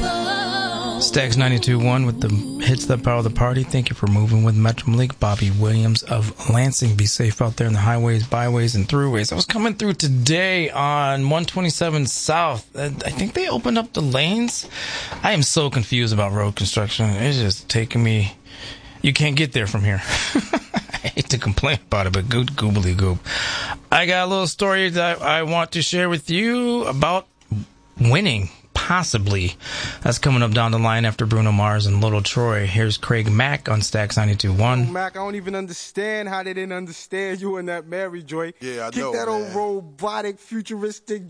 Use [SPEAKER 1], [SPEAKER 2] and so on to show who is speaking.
[SPEAKER 1] Stags 92.1 with the hits that power the party. Thank you for moving with Metro Malik. Bobby Williams of Lansing. Be safe out there in the highways, byways, and throughways. I was coming through today on 127 South. I think they opened up the lanes. I am so confused about road construction. It's just taking me... You can't get there from here. I hate to complain about it, but good goobly goop. I got a little story that I want to share with you about winning. Possibly. That's coming up down the line after Bruno Mars and Little Troy. Here's Craig Mack on Stax 92.1.
[SPEAKER 2] Mac, I don't even understand how they didn't understand you and that Mary Joy.
[SPEAKER 3] Yeah, I
[SPEAKER 2] Kick
[SPEAKER 3] know,
[SPEAKER 2] that old
[SPEAKER 3] man.
[SPEAKER 2] robotic, futuristic